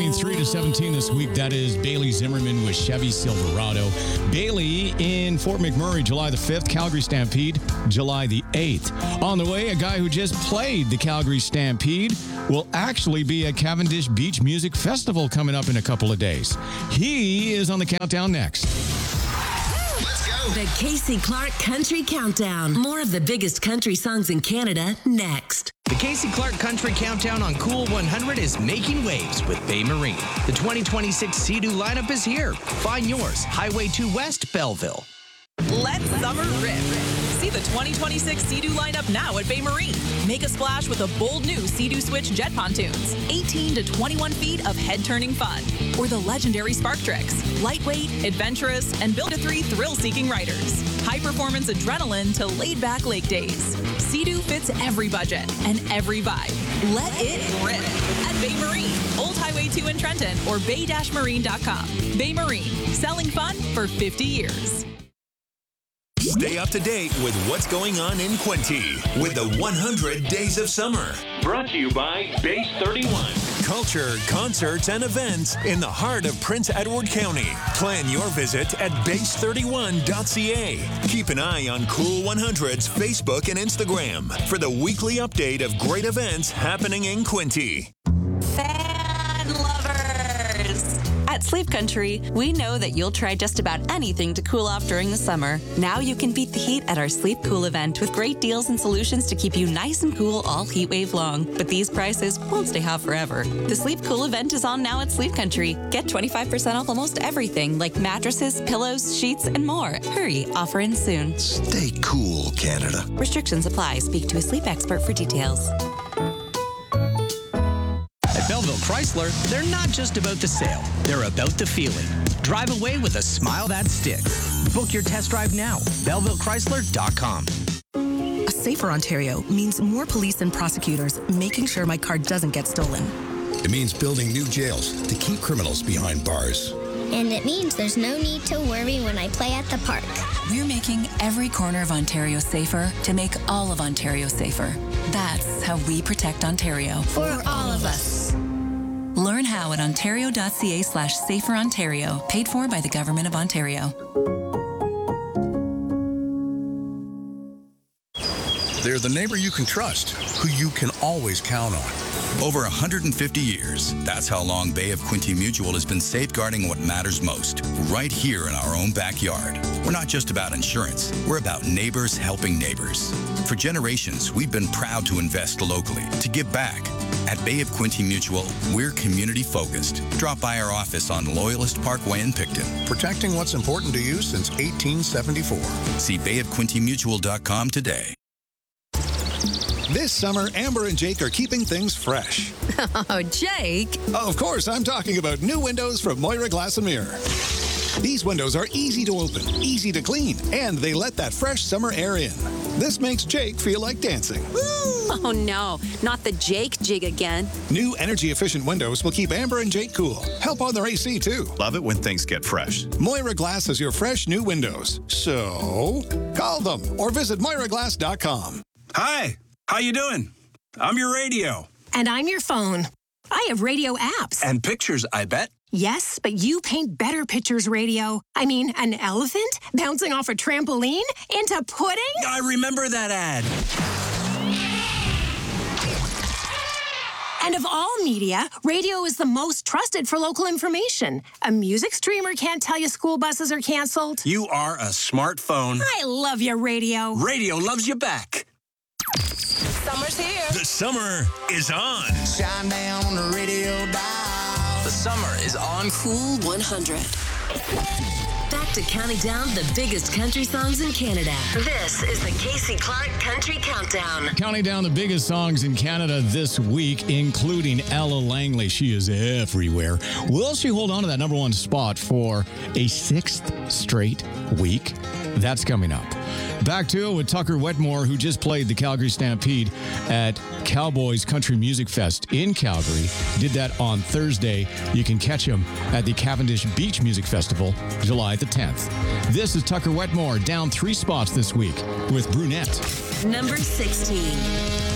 Going 3 to 17 this week. That is Bailey Zimmerman with Chevy Silverado. Bailey in Fort McMurray, July the 5th. Calgary Stampede, July the 8th. On the way, a guy who just played the Calgary Stampede will actually be at Cavendish Beach Music Festival coming up in a couple of days. He is on the countdown next. The Casey Clark Country Countdown. More of the biggest country songs in Canada next. The Casey Clark Country Countdown on Cool 100 is making waves with Bay Marine. The 2026 Sea-Doo lineup is here. Find yours. Highway 2 West, Belleville. Let summer rip. See the 2026 Sea-Doo lineup now at Bay Marine. Make a splash with a bold new Sea-Doo Switch jet pontoons. 18 to 21 feet of head-turning fun. Or the legendary Spark Tricks. Lightweight, adventurous, and built-to-3 thrill-seeking riders. High-performance adrenaline to laid-back lake days. Sea-Doo fits every budget and every vibe. Let it rip at Bay Marine. Old Highway 2 in Trenton or bay-marine.com. Bay Marine. Selling fun for 50 years. Stay up to date with what's going on in Quinte with the 100 Days of Summer. Brought to you by Base 31. Culture, concerts, and events in the heart of Prince Edward County. Plan your visit at base31.ca. Keep an eye on Cool 100's Facebook and Instagram for the weekly update of great events happening in Quinte. Fan lovers! At Sleep Country, we know that you'll try just about anything to cool off during the summer. Now you can beat the heat at our Sleep Cool event with great deals and solutions to keep you nice and cool all heat wave long. But these prices won't stay hot forever. The Sleep Cool event is on now at Sleep Country. Get 25% off almost everything like mattresses, pillows, sheets, and more. Hurry, offer ends soon. Stay cool, Canada. Restrictions apply. Speak to a sleep expert for details. At Belleville Chrysler, they're not just about the sale, they're about the feeling. Drive away with a smile that sticks. Book your test drive now. BellevilleChrysler.com. A safer Ontario means more police and prosecutors making sure my car doesn't get stolen. It means building new jails to keep criminals behind bars. And it means there's no need to worry when I play at the park. We're making every corner of Ontario safer to make all of Ontario safer. That's how we protect Ontario. For all of us. Learn how at ontario.ca/saferontario, paid for by the Government of Ontario. They're the neighbor you can trust, who you can always count on. Over 150 years, that's how long Bay of Quinte Mutual has been safeguarding what matters most, right here in our own backyard. We're not just about insurance, we're about neighbors helping neighbors. For generations, we've been proud to invest locally, to give back. At Bay of Quinte Mutual, we're community-focused. Drop by our office on Loyalist Parkway in Picton. Protecting what's important to you since 1874. See bayofquintemutual.com today. This summer, Amber and Jake are keeping things fresh. Oh, Jake. Of course, I'm talking about new windows from Moira Glass and Mirror. These windows are easy to open, easy to clean, and they let that fresh summer air in. This makes Jake feel like dancing. Oh, no, not the Jake jig again. New energy-efficient windows will keep Amber and Jake cool. Help on their AC, too. Love it when things get fresh. Moira Glass has your fresh new windows. So, call them or visit MoiraGlass.com. Hi. How you doing? I'm your radio. And I'm your phone. I have radio apps. And pictures, I bet. Yes, but you paint better pictures, radio. I mean, an elephant bouncing off a trampoline into pudding? I remember that ad. And of all media, radio is the most trusted for local information. A music streamer can't tell you school buses are canceled. You are a smartphone. I love your radio. Radio loves you back. Summer's here. The summer is on. Shine down on the radio dial. The summer is on Cool 100. Back to counting down the biggest country songs in Canada. This is the Casey Clark Country Countdown. Counting down the biggest songs in Canada this week, including Ella Langley. She is everywhere. Will she hold on to that number one spot for a sixth straight week? That's coming up. Back to it with Tucker Wetmore, who just played the Calgary Stampede at Cowboys Country Music Fest in Calgary. Did that on Thursday. You can catch him at the Cavendish Beach Music Festival, July the 10th. This is Tucker Wetmore, down 3 spots this week with Brunette. Number 16.